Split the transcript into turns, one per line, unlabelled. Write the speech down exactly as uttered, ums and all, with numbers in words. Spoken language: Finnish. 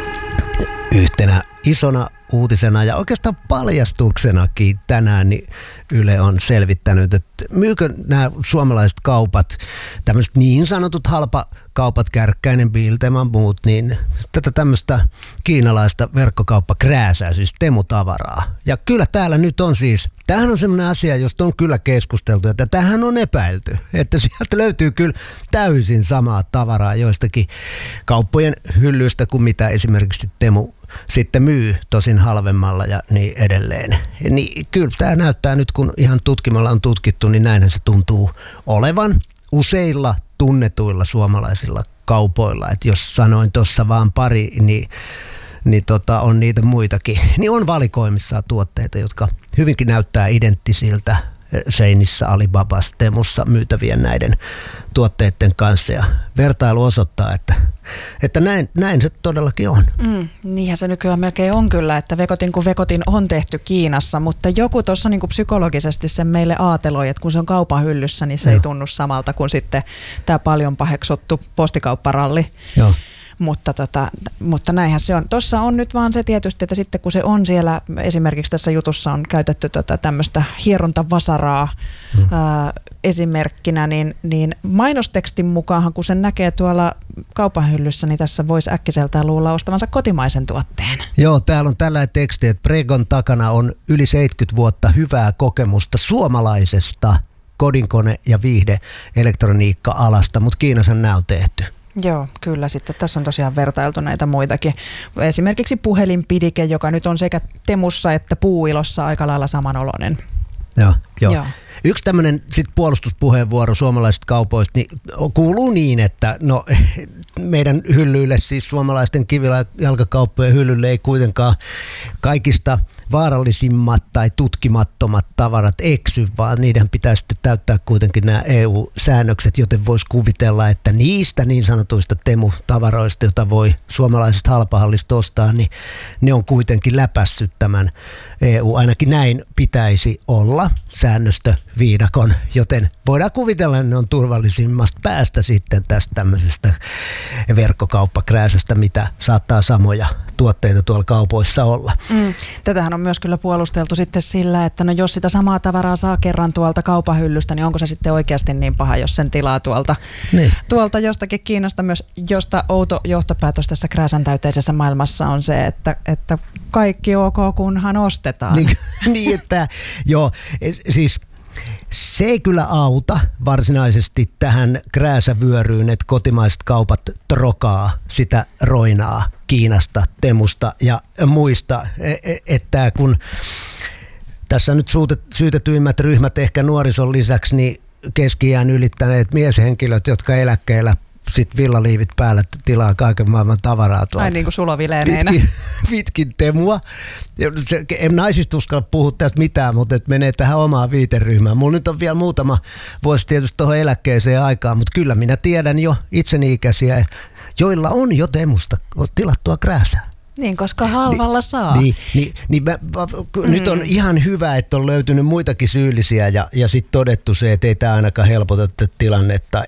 yhtenä isona uutisena ja oikeastaan paljastuksenakin tänään niin Yle on selvittänyt, että myykö nämä suomalaiset kaupat, tämmöiset niin sanotut halpakaupat, Kärkkäinen, Biltema, muut, niin tätä tämmöistä kiinalaista verkkokauppakrääsää, siis Temu-tavaraa. Ja kyllä täällä nyt on siis, tämähän on semmoinen asia, josta on kyllä keskusteltu, että tämähän on epäilty, että sieltä löytyy kyllä täysin samaa tavaraa joistakin kauppojen hyllyistä kuin mitä esimerkiksi Temu sitten myy tosin halvemmalla ja niin edelleen. Niin kyllä tämä näyttää nyt, kun ihan tutkimalla on tutkittu, niin näinhän se tuntuu olevan useilla tunnetuilla suomalaisilla kaupoilla. Et jos sanoin tuossa vaan pari, niin, niin tota, on niitä muitakin. Niin on valikoimissa tuotteita, jotka hyvinkin näyttää identtisiltä seinissä, Alibabassa, Temussa myytävien näiden tuotteiden kanssa. Ja vertailu osoittaa, että, että näin, näin se todellakin on.
Mm, niinhän se nykyään melkein on kyllä, että vekotin kuin vekotin on tehty Kiinassa, mutta joku tuossa niin kuin psykologisesti sen meille aateloi, että kun se on kaupan hyllyssä, niin se Joo. ei tunnu samalta kuin sitten tämä paljon paheksuttu postikaupparalli. Joo. Mutta, tota, mutta näinhän se on. Tuossa on nyt vaan se tietysti, että sitten kun se on siellä, esimerkiksi tässä jutussa on käytetty tota tämmöistä hierontavasaraa mm. ää, esimerkkinä, niin, niin mainostekstin mukaanhan kun sen näkee tuolla kaupan hyllyssä, niin tässä voisi äkkiseltään luulla ostavansa kotimaisen tuotteen.
Joo, täällä on tällainen teksti, että Pregon takana on yli seitsemänkymmentä vuotta hyvää kokemusta suomalaisesta kodinkone- ja viihde-elektroniikka-alasta, mutta Kiinassa nämä on tehty.
Joo, kyllä sitten. Tässä on tosiaan vertailtu näitä muitakin. Esimerkiksi puhelinpidike, joka nyt on sekä Temussa että Puuilossa aika lailla samanoloinen.
Joo, joo. joo. Yksi tämmöinen sit puolustuspuheenvuoro suomalaisista kaupoista niin kuuluu niin, että no, meidän hyllyille, siis suomalaisten kivijalkakauppojen hyllylle ei kuitenkaan kaikista vaarallisimmat tai tutkimattomat tavarat eksy, vaan niiden pitää sitten täyttää kuitenkin nämä E U-säännökset, joten voisi kuvitella, että niistä niin sanotuista Temu-tavaroista, joita voi suomalaisesta halpahallista ostaa, niin ne on kuitenkin läpässyt tämän E U. Ainakin näin pitäisi olla säännöstöviidakon, joten voidaan kuvitella, että ne on turvallisimmasta päästä sitten tästä tämmöisestä verkkokauppakrääsästä, mitä saattaa samoja tuotteita tuolla kaupoissa olla.
Mm. Tätähän on myös kyllä puolusteltu sitten sillä, että no jos sitä samaa tavaraa saa kerran tuolta kaupahyllystä, niin onko se sitten oikeasti niin paha, jos sen tilaa tuolta, niin. tuolta jostakin Kiinasta myös, josta outo johtopäätös tässä krääsän täyteisessä maailmassa on se, että, että kaikki ok, kunhan ostetaan.
Niin, niin että joo, siis se ei kyllä auta varsinaisesti tähän krääsävyöryyn, että kotimaiset kaupat trokaa sitä roinaa Kiinasta, Temusta ja muista, että kun tässä nyt syytetyimmät ryhmät ehkä nuorison lisäksi, niin keski-iän ylittäneet mieshenkilöt, jotka eläkkeellä sitten villaliivit päällä tilaa kaiken maailman tavaraa tuolta.
Ai niin kuin sulovileeneinä.
Pitkin, pitkin Temua. Se, en naisista uskalla puhua tästä mitään, mutta et menee tähän omaan viiteryhmään. Mulla nyt on vielä muutama vuosi tietysti tuohon eläkkeeseen aikaan, mutta kyllä minä tiedän jo itseni ikäisiä, joilla on jo Temusta tilattua krääsää.
Niin, koska halvalla
Ni,
saa.
Niin, niin, niin mä, mä, mm. Nyt on ihan hyvä, että on löytynyt muitakin syyllisiä ja, ja sitten todettu se, että ei tämä ainakaan helpota tilannetta.